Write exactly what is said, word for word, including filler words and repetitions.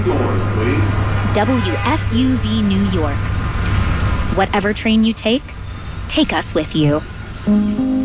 Closing doors, please. W F U V New York. Whatever train you take, take us with you.